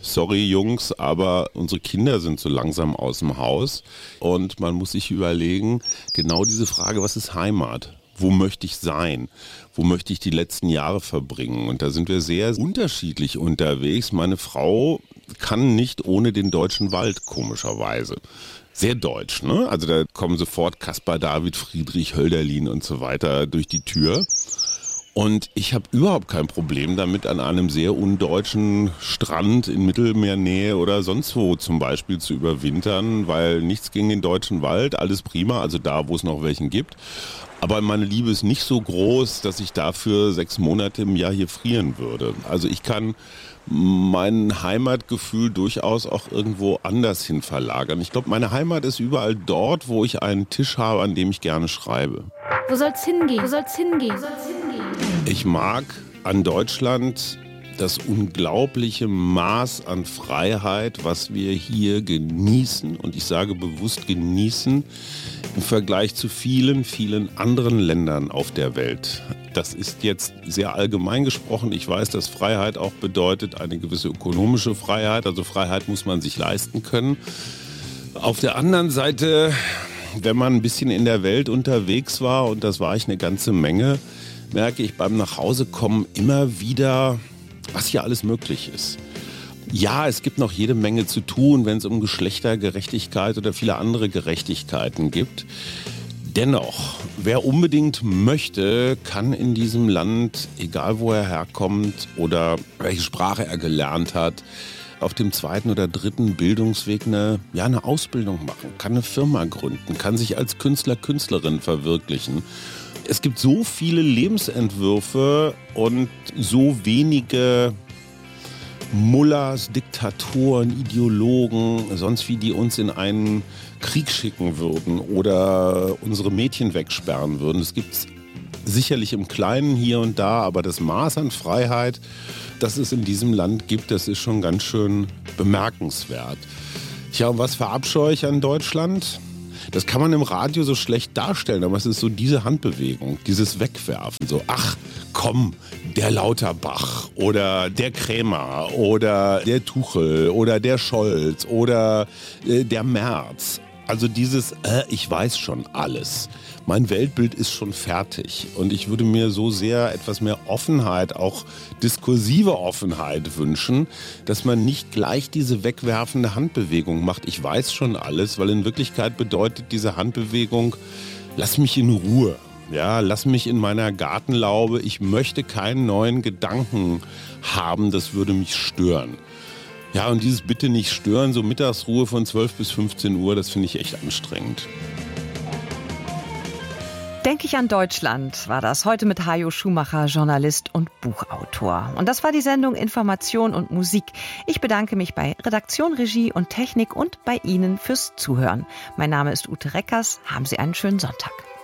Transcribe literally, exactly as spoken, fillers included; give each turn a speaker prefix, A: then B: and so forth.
A: sorry Jungs, aber unsere Kinder sind so langsam aus dem Haus und man muss sich überlegen, genau diese Frage, was ist Heimat? Wo möchte ich sein? Wo möchte ich die letzten Jahre verbringen? Und da sind wir sehr unterschiedlich unterwegs. Meine Frau kann nicht ohne den deutschen Wald, komischerweise. Sehr deutsch, ne? Also da kommen sofort Caspar David Friedrich, Hölderlin und so weiter durch die Tür. Und ich habe überhaupt kein Problem damit, an einem sehr undeutschen Strand in Mittelmeernähe oder sonst wo zum Beispiel zu überwintern, weil nichts gegen den deutschen Wald, alles prima, also da, wo es noch welchen gibt. Aber meine Liebe ist nicht so groß, dass ich dafür sechs Monate im Jahr hier frieren würde. Also ich kann mein Heimatgefühl durchaus auch irgendwo anders hin verlagern. Ich glaube, meine Heimat ist überall dort, wo ich einen Tisch habe, an dem ich gerne schreibe.
B: Wo soll's hingehen? Wo soll's hingehen? Wo soll's hingehen?
A: Ich mag an Deutschland das unglaubliche Maß an Freiheit, was wir hier genießen, und ich sage bewusst genießen, im Vergleich zu vielen, vielen anderen Ländern auf der Welt. Das ist jetzt sehr allgemein gesprochen. Ich weiß, dass Freiheit auch bedeutet eine gewisse ökonomische Freiheit. Also Freiheit muss man sich leisten können. Auf der anderen Seite, wenn man ein bisschen in der Welt unterwegs war, und das war ich eine ganze Menge, merke ich beim Nachhausekommen immer wieder, was hier alles möglich ist. Ja, es gibt noch jede Menge zu tun, wenn es um Geschlechtergerechtigkeit oder viele andere Gerechtigkeiten gibt. Dennoch, wer unbedingt möchte, kann in diesem Land, egal wo er herkommt oder welche Sprache er gelernt hat, auf dem zweiten oder dritten Bildungsweg eine, ja, eine Ausbildung machen, kann eine Firma gründen, kann sich als Künstler, Künstlerin verwirklichen. Es gibt so viele Lebensentwürfe und so wenige Mullahs, Diktatoren, Ideologen, sonst wie die uns in einen Krieg schicken würden oder unsere Mädchen wegsperren würden. Es gibt es sicherlich im Kleinen hier und da, aber das Maß an Freiheit, das es in diesem Land gibt, das ist schon ganz schön bemerkenswert. Ja, und was verabscheue ich an Deutschland? Das kann man im Radio so schlecht darstellen, aber es ist so diese Handbewegung, dieses Wegwerfen. So, ach komm, der Lauterbach oder der Krämer oder der Tuchel oder der Scholz oder äh, der Merz. Also dieses, äh, ich weiß schon alles. Mein Weltbild ist schon fertig. Und ich würde mir so sehr etwas mehr Offenheit, auch diskursive Offenheit wünschen, dass man nicht gleich diese wegwerfende Handbewegung macht. Ich weiß schon alles, weil in Wirklichkeit bedeutet diese Handbewegung, lass mich in Ruhe. Ja, lass mich in meiner Gartenlaube. Ich möchte keinen neuen Gedanken haben, das würde mich stören. Ja, und dieses Bitte nicht stören, so Mittagsruhe von zwölf bis fünfzehn Uhr, das finde ich echt anstrengend.
C: Denke ich an Deutschland, war das heute mit Hajo Schumacher, Journalist und Buchautor. Und das war die Sendung Information und Musik. Ich bedanke mich bei Redaktion, Regie und Technik und bei Ihnen fürs Zuhören. Mein Name ist Ute Reckers. Haben Sie einen schönen Sonntag.